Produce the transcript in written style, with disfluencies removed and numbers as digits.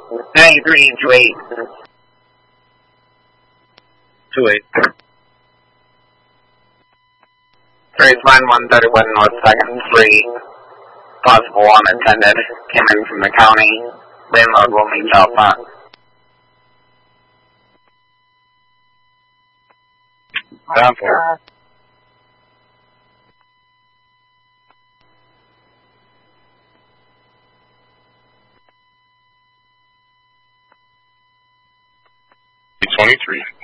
9328. 28. Raise line 131 North 2nd Street. Possible unattended. Came in from the county. Landlord will meet Alpha. Down for. $23.